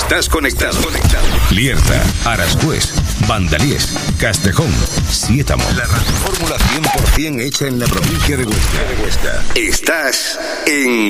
Estás conectado. Lierta, Arascués, Vandalíes, Castejón, Siétamo. La radiofórmula 100% hecha en la provincia de Huesca. Estás en